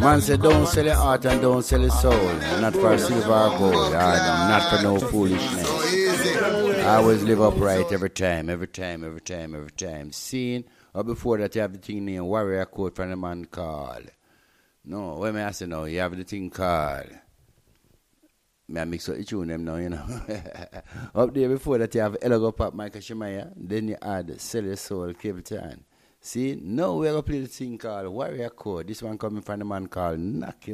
Man said, don't sell your heart and don't sell your soul. Not for silver or gold. Not for no foolishness. I always live upright every time. Seeing, or before that you have the thing named Warrior Code from the man called. No, what may I say now? You have the thing called. I mix up the tune them now, you know. Up there before that you have Elogo Pop, Michael Shemaya. Then you add Sell Your Soul, Capleton. See, now we're going to play the thing called Warrior Code. This one coming from the man called Knocking.